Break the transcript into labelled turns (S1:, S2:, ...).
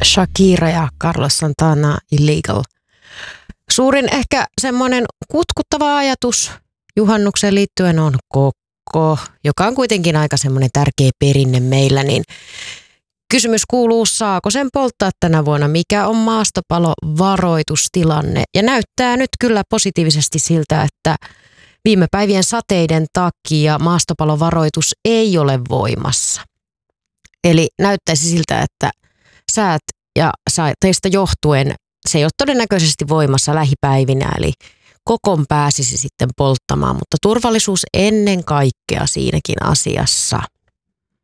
S1: Shakira ja Carlos Santana Illegal. Suurin ehkä semmoinen kutkuttava ajatus juhannukseen liittyen on kokko, joka on kuitenkin aika semmoinen tärkeä perinne meillä, niin kysymys kuuluu, saako sen polttaa tänä vuonna, mikä on maastopalovaroitustilanne? Ja näyttää nyt kyllä positiivisesti siltä, että viime päivien sateiden takia maastopalovaroitus ei ole voimassa. Eli näyttäisi siltä, että säät ja sateista johtuen se ei ole todennäköisesti voimassa lähipäivinä, eli kokon pääsisi sitten polttamaan, mutta turvallisuus ennen kaikkea siinäkin asiassa.